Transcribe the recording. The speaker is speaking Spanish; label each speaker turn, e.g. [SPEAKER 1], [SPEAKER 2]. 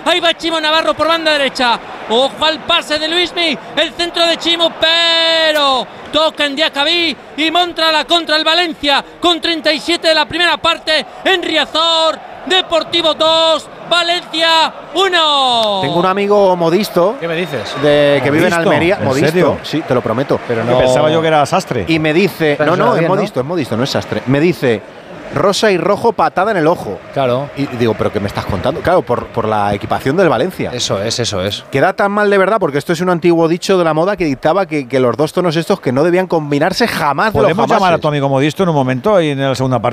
[SPEAKER 1] Ahí va Chimo Navarro por banda derecha. Ojo al pase de Luismi. El centro de Chimo, pero toca en Diacabí y monta la contra el Valencia con 37 de la primera parte en Riazor. Deportivo 2, Valencia 1.
[SPEAKER 2] Tengo un amigo modisto.
[SPEAKER 3] ¿Qué me dices?
[SPEAKER 2] Que vive en Almería.
[SPEAKER 4] ¿En
[SPEAKER 2] Modisto,
[SPEAKER 4] serio?
[SPEAKER 2] sí, te lo prometo.
[SPEAKER 4] Pero no pensaba yo que era sastre.
[SPEAKER 2] Y me dice,
[SPEAKER 3] Pero
[SPEAKER 2] no,
[SPEAKER 3] bien,
[SPEAKER 2] es modisto, no es sastre. Me dice, rosa y rojo, patada en el ojo.
[SPEAKER 3] Claro.
[SPEAKER 2] Y digo, ¿pero qué me estás contando? Claro, por la equipación del Valencia.
[SPEAKER 3] Eso es.
[SPEAKER 2] Queda tan mal de verdad, porque esto es un antiguo dicho de la moda que dictaba que los dos tonos estos que no debían combinarse jamás de los
[SPEAKER 4] ¿Podemos
[SPEAKER 2] jamases.
[SPEAKER 4] llamar a tu amigo Modisto en un momento y en la segunda parte?